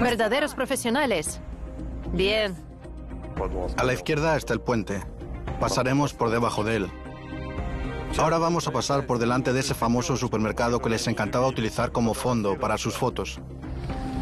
Verdaderos profesionales. Bien. A la izquierda está el puente. Pasaremos por debajo de él. Ahora vamos a pasar por delante de ese famoso supermercado que les encantaba utilizar como fondo para sus fotos.